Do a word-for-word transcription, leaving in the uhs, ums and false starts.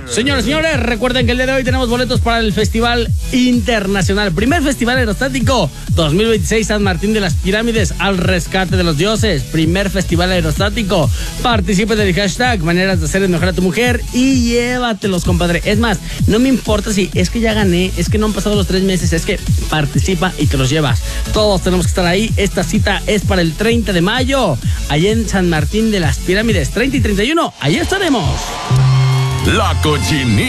Señores, señores, recuerden que el día de hoy tenemos boletos para el Festival Internacional, primer Festival Aerostático dos mil veintiséis, San Martín de las Pirámides, al rescate de los dioses, primer Festival Aerostático. Participe del hashtag Maneras de hacer enojar a tu mujer y llévatelos, compadre. Es más, no me importa si es que ya gané, es que no han pasado los tres meses, es que participa y te los llevas. Todos tenemos que estar ahí. Esta cita es para el treinta de mayo, allá en San Martín de las Pirámides, treinta y treinta y uno, ahí estaremos. La Cochinita.